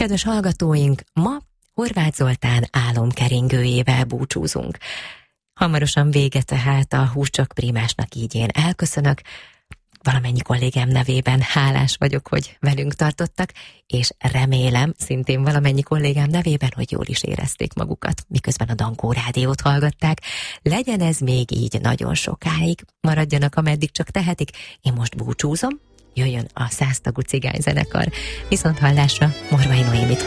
Kedves hallgatóink, ma Horváth Zoltán álomkeringőjével búcsúzunk. Hamarosan vége tehát a Húscsak Prímásnak, így én elköszönök. Valamennyi kollégám nevében hálás vagyok, hogy velünk tartottak, és remélem szintén valamennyi kollégám nevében, hogy jól is érezték magukat, miközben a Dankó rádiót hallgatták. Legyen ez még így nagyon sokáig, maradjanak ameddig csak tehetik. Én most búcsúzom, jöjjön a 100 tagú cigányzenekar. Viszont hallásra, Morvai Noémit